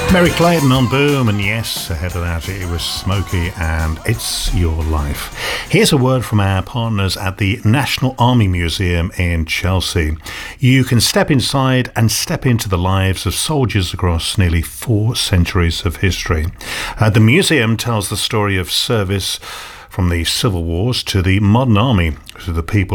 Mary Clayton on Boom, and yes, ahead of that it was Smokey and It's Your Life. Here's a word from our partners at the National Army Museum in Chelsea. You can step inside and step into the lives of soldiers across nearly 4 centuries of history. The museum tells the story of service from the civil wars to the modern army, to the people